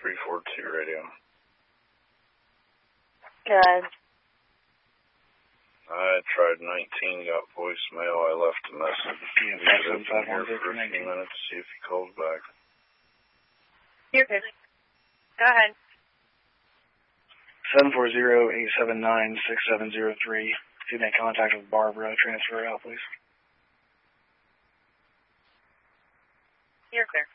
342 radio. Good. I tried 19, got voicemail. I left a message. Leave it open here for a few minutes, see if he calls back. You're good. Go ahead. 740-879-6703. If you make contact with Barbara, transfer out, please. You're clear.